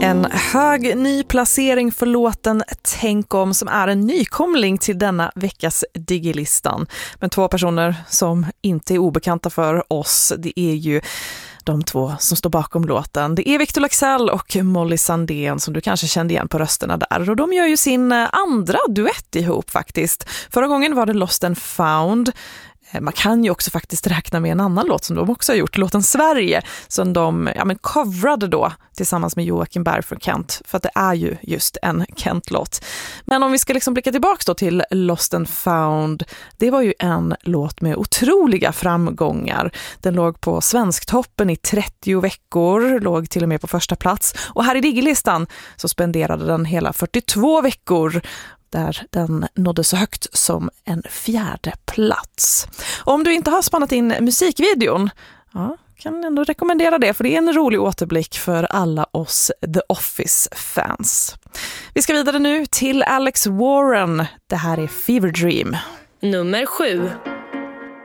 En hög ny placering för låten Tänk om, som är en nykomling till denna veckas Digilistan. Men två personer som inte är obekanta för oss, det är ju de två som står bakom låten. Det är Victor Leksell och Molly Sandén, som du kanske kände igen på rösterna där. Och de gör ju sin andra duett ihop faktiskt. Förra gången var det Lost and Found. Man kan ju också faktiskt räkna med en annan låt som de också har gjort, låten Sverige, som de coverade då tillsammans med Joakim Berg från Kent, för att det är ju just en Kent-låt. Men om vi ska liksom blicka tillbaka då till Lost and Found, det var ju en låt med otroliga framgångar. Den låg på Svensktoppen i 30 veckor, låg till och med på första plats, och här i Digilistan så spenderade den hela 42 veckor, där den nådde så högt som en 4:e plats. Om du inte har spannat in musikvideon, kan ändå rekommendera det, för det är en rolig återblick för alla oss The Office-fans. Vi ska vidare nu till Alex Warren. Det här är Fever Dream. Nummer 7.